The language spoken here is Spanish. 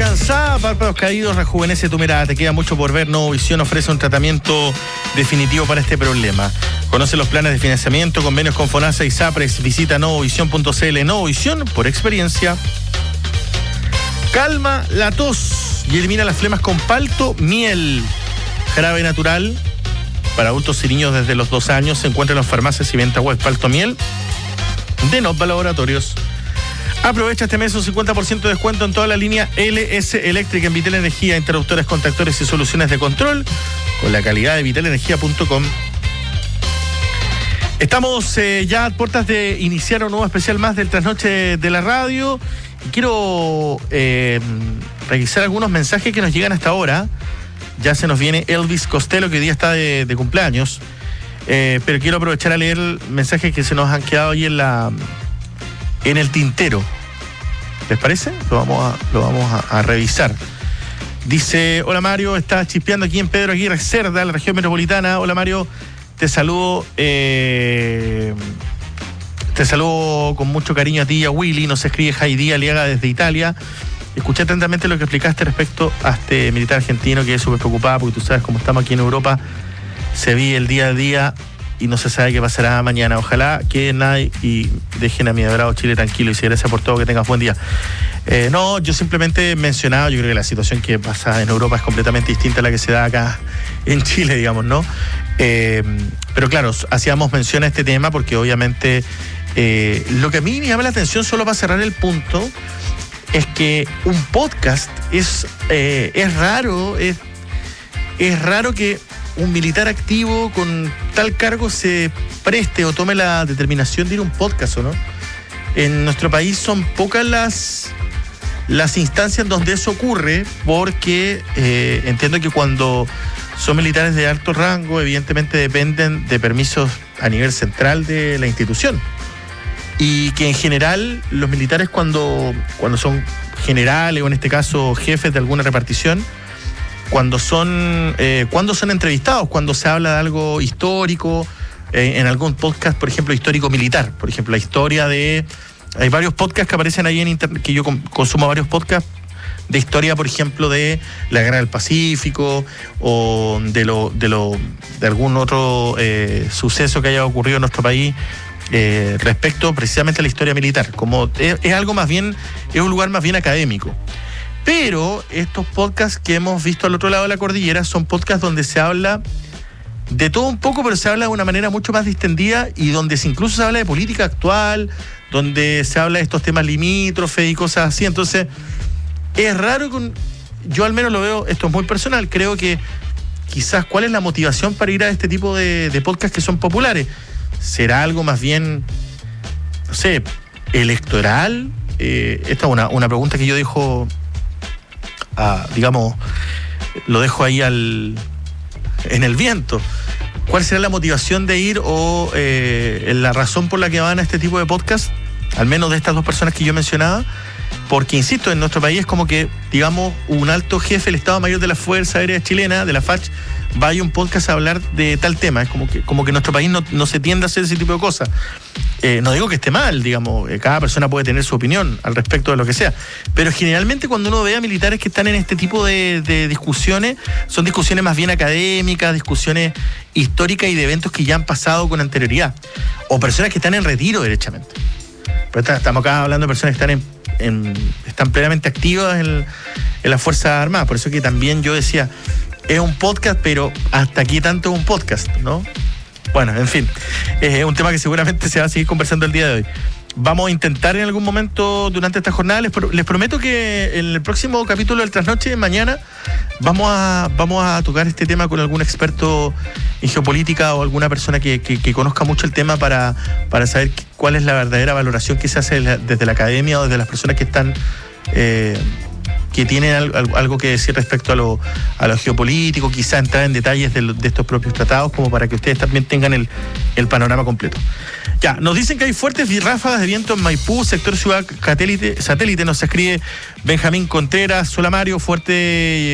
cansada, párpados caídos, rejuvenece tu mirada. Te queda mucho por ver. Novovisión ofrece un tratamiento definitivo para este problema. Conoce los planes de financiamiento, convenios con FONASA y SAPRES. Visita novovisión.cl. Novovisión, por experiencia. Calma la tos y elimina las flemas con palto miel. Jarabe natural para adultos y niños desde los 2 años. Se encuentra en las farmacias y venta web. Palto miel de Nova Laboratorios. Aprovecha este mes un 50% de descuento en toda la línea LS Eléctrica en Vitel Energía, interruptores, contactores y soluciones de control con la calidad de vitelenergia.com. Estamos ya a puertas de iniciar un nuevo especial más del Trasnoche de la Radio. Y quiero revisar algunos mensajes que nos llegan hasta ahora. Ya se nos viene Elvis Costello, que hoy día está de cumpleaños. Pero quiero aprovechar a leer mensajes que se nos han quedado ahí en el tintero. ¿Les parece? Lo vamos a revisar. Dice: hola Mario, está chispeando aquí en Pedro Aguirre Cerda, la región metropolitana. Hola Mario, te saludo con mucho cariño a ti y a Willy. Nos escribe Heidi Aliaga desde Italia. Escuché atentamente lo que explicaste respecto a este militar argentino que es súper preocupado, porque tú sabes cómo estamos aquí en Europa, se vive el día a día y no se sabe qué pasará mañana. Ojalá que nadie y dejen a mi adorado Chile tranquilo. Y si gracias por todo, que tengas buen día. No, yo simplemente he mencionado, yo creo que la situación que pasa en Europa es completamente distinta a la que se da acá en Chile, digamos, ¿no? Pero claro, hacíamos mención a este tema porque obviamente lo que a mí me llama la atención, solo para cerrar el punto, es que un podcast es raro, es raro que un militar activo con tal cargo se preste o tome la determinación de ir a un podcast, ¿o no? En nuestro país son pocas las instancias donde eso ocurre, porque entiendo que cuando son militares de alto rango, evidentemente dependen de permisos a nivel central de la institución. Y que en general los militares cuando son generales o en este caso jefes de alguna repartición, cuando son entrevistados, cuando se habla de algo histórico, en algún podcast, por ejemplo, histórico militar, por ejemplo, la historia de... Hay varios podcasts que aparecen ahí en internet, que yo consumo varios podcasts de historia, por ejemplo, de la Guerra del Pacífico o de algún otro suceso que haya ocurrido en nuestro país respecto precisamente a la historia militar. Como es algo más bien, es un lugar más bien académico. Pero estos podcasts que hemos visto al otro lado de la cordillera son podcasts donde se habla de todo un poco, pero se habla de una manera mucho más distendida y donde incluso se habla de política actual, donde se habla de estos temas limítrofes y cosas así. Entonces, es raro, yo al menos lo veo, esto es muy personal, creo que quizás cuál es la motivación para ir a este tipo de podcasts que son populares. ¿Será algo más bien, no sé, electoral? Esta es una pregunta que yo dejo... digamos, lo dejo ahí en el viento. ¿Cuál será la motivación de ir o la razón por la que van a este tipo de podcast? Al menos de estas dos personas que yo mencionaba. Porque, insisto, en nuestro país es como que, digamos, un alto jefe del Estado Mayor de la Fuerza Aérea Chilena, de la FACH, vaya un podcast a hablar de tal tema. Es como que nuestro país no se tiende a hacer ese tipo de cosas. No digo que esté mal, digamos, cada persona puede tener su opinión al respecto de lo que sea, pero generalmente cuando uno ve a militares que están en este tipo de discusiones, son discusiones más bien académicas, discusiones históricas y de eventos que ya han pasado con anterioridad, o personas que están en retiro derechamente. Pero estamos acá hablando de personas que están plenamente activas en las Fuerzas Armadas. Por eso que también yo decía, es un podcast, pero hasta aquí tanto es un podcast, ¿no? Bueno, en fin, es un tema que seguramente se va a seguir conversando el día de hoy. Vamos a intentar en algún momento durante esta jornada, les prometo que en el próximo capítulo del Trasnoche, mañana, vamos a tocar este tema con algún experto en geopolítica o alguna persona que conozca mucho el tema para saber cuál es la verdadera valoración que se hace desde la academia o desde las personas que están... que tienen algo que decir respecto a lo geopolítico, quizá entrar en detalles de estos propios tratados, como para que ustedes también tengan el panorama completo. Ya, nos dicen que hay fuertes ráfagas de viento en Maipú, sector ciudad satélite, nos escribe Benjamín Contreras. Hola Mario, fuerte